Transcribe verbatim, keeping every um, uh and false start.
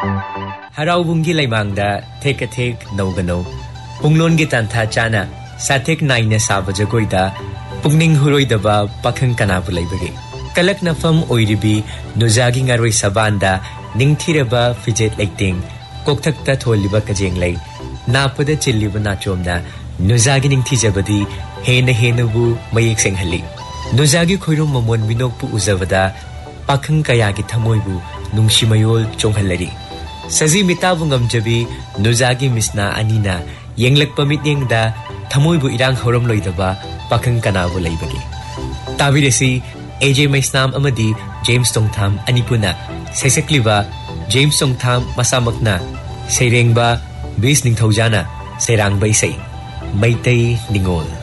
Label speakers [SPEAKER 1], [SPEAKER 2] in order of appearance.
[SPEAKER 1] हराउबुंगी लैमांगदा थेक थेक नौगनो पुंगलोनगी तांथा चाना साथेक नाइने साब जगोइदा पुंगनिंग हुरोइदबा पाखंग कनाबु लैबगे कलक नफम ओइरिबी नुजागी ngaroi sabanda ningthiraba fijet leiting kokthakta tholiba kajeng lei napada chilliba nachomna नुजागी निंगथीजबदी हेन हेनबु मयेक सेंगहली नुजागी खोइरोम ममोन विनोकपु उजबदा पाखंग कयागी थमोइबु नुंगसिमयोल चोंगहलरी सजी मिताबु ngamjabi नुजागी मिसना अनिना येंगलकपा मित्येंगदा थमोइबु इरांग हौरम लोइदबा पाखंग कनाबु लैबगे ताबिरेसी एजे मैस्नाम अमदी जेम्स तोंगथाम अनिपुना सैसक्लिबा जेम्स तोंगथाम मसामकना सैरेंगबा बीस निंगथौजाना सैरांग बैसै मैतै निंगोल